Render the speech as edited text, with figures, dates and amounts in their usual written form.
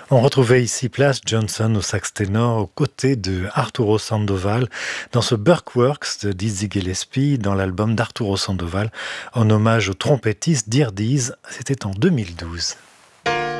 On retrouvait ici Plas Johnson au sax ténor aux côtés de Arturo Sandoval dans ce Burkworks de Dizzy Gillespie dans l'album d'Arturo Sandoval en hommage au trompettiste Dear Diz, c'était en 2012.